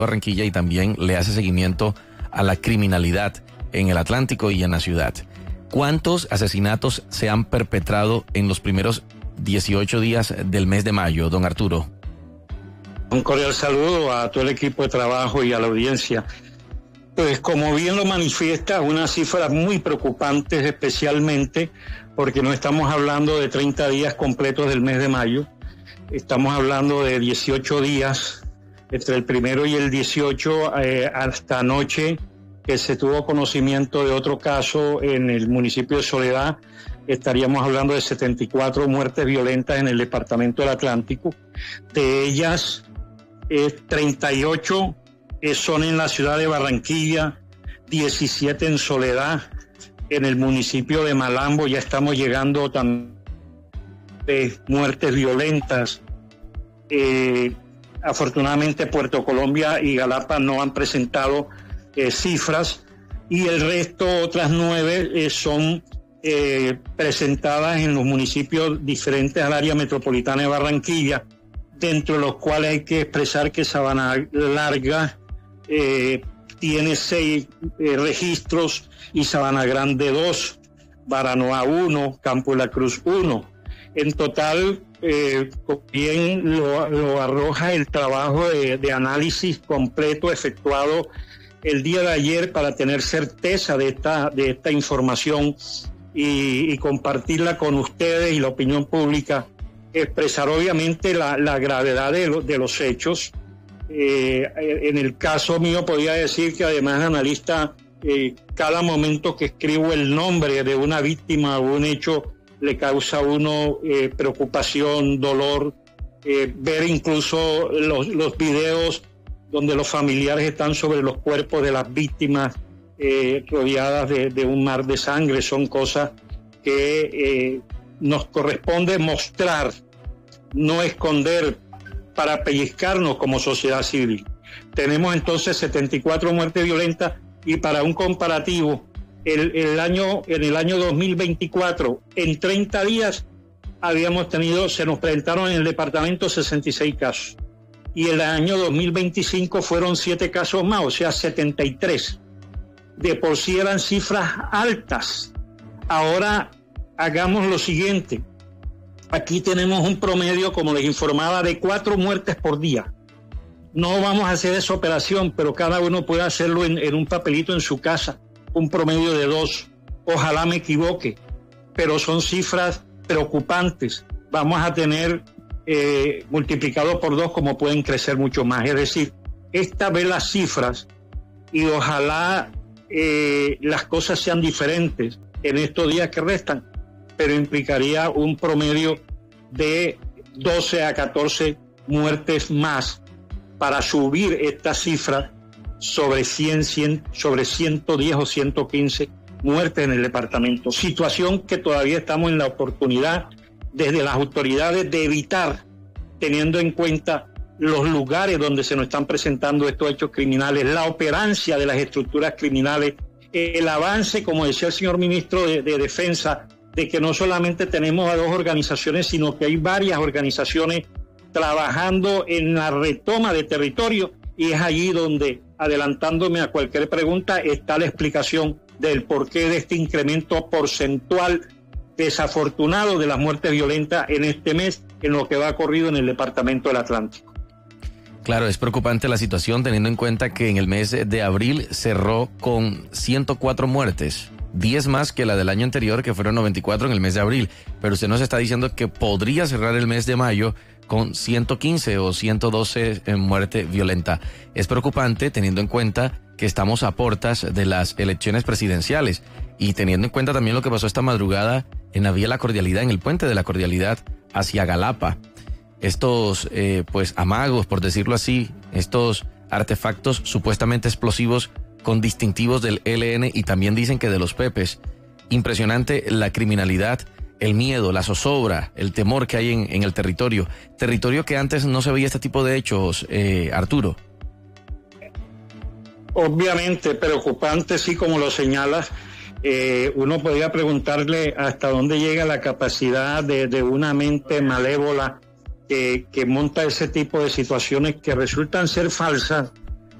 Barranquilla y también le hace seguimiento a la criminalidad en el Atlántico y en la ciudad. ¿Cuántos asesinatos se han perpetrado en los primeros 18 días del mes de mayo, don Arturo? Un cordial saludo a todo el equipo de trabajo y a la audiencia. Pues como bien lo manifiesta, unas cifras muy preocupantes, especialmente porque no estamos hablando de 30 días completos del mes de mayo, estamos hablando de 18 días, entre el 1 y el 18, hasta anoche, que se tuvo conocimiento de otro caso en el municipio de Soledad. Estaríamos hablando de 74 muertes violentas en el departamento del Atlántico. De ellas, 38 son en la ciudad de Barranquilla, 17 en Soledad. En el municipio de Malambo ya estamos llegando también de muertes violentas. Afortunadamente Puerto Colombia y Galapa no han presentado cifras, y el resto, otras 9, son presentadas en los municipios diferentes al área metropolitana de Barranquilla, dentro de los cuales hay que expresar que Sabana Larga tiene 6 registros y Sabana Grande 2, Baranoa 1, Campo de la Cruz 1. En total, bien lo arroja el trabajo de análisis completo efectuado el día de ayer para tener certeza de esta información y compartirla con ustedes y la opinión pública, expresar obviamente la gravedad de los hechos. En el caso mío podría decir que además de analista, cada momento que escribo el nombre de una víctima o un hecho le causa a uno preocupación, dolor, ver incluso los videos donde los familiares están sobre los cuerpos de las víctimas rodeadas de un mar de sangre. Son cosas que nos corresponde mostrar, no esconder, para pellizcarnos como sociedad civil. Tenemos entonces 74 muertes violentas, y para un comparativo, en el año 2024, en 30 días, se nos presentaron en el departamento 66 casos. Y el año 2025 fueron 7 casos más, o sea, 73. De por sí eran cifras altas. Ahora hagamos lo siguiente. Aquí tenemos un promedio, como les informaba, de 4 muertes por día. No vamos a hacer esa operación, pero cada uno puede hacerlo en un papelito en su casa. Un promedio de 2. Ojalá me equivoque, pero son cifras preocupantes. Vamos a tener multiplicado por 2, como pueden crecer mucho más. Es decir, esta vez las cifras, y ojalá las cosas sean diferentes en estos días que restan, pero implicaría un promedio de 12 a 14 muertes más para subir esta cifra sobre 110 o 115 muertes en el departamento. Situación que todavía estamos en la oportunidad desde las autoridades de evitar, teniendo en cuenta los lugares donde se nos están presentando estos hechos criminales, la operancia de las estructuras criminales, el avance, como decía el señor ministro de Defensa, de que no solamente tenemos a 2 organizaciones, sino que hay varias organizaciones trabajando en la retoma de territorio, y es allí donde, adelantándome a cualquier pregunta, está la explicación del porqué de este incremento porcentual desafortunado de las muertes violentas en este mes, en lo que va corrido en el departamento del Atlántico. Claro, es preocupante la situación, teniendo en cuenta que en el mes de abril cerró con 104 muertes, 10 más que la del año anterior, que fueron 94 en el mes de abril, pero usted nos está diciendo que podría cerrar el mes de mayo con 115 o 112 en muerte violenta. Es preocupante teniendo en cuenta que estamos a puertas de las elecciones presidenciales y teniendo en cuenta también lo que pasó esta madrugada en la vía La Cordialidad, en el puente de La Cordialidad hacia Galapa. Estos amagos, por decirlo así, estos artefactos supuestamente explosivos con distintivos del ELN y también dicen que de los Pepes. Impresionante la criminalidad, el miedo, la zozobra, el temor que hay en el territorio que antes no se veía este tipo de hechos, Arturo. Obviamente preocupante, sí, como lo señalas. Uno podría preguntarle hasta dónde llega la capacidad de una mente malévola que monta ese tipo de situaciones que resultan ser falsas,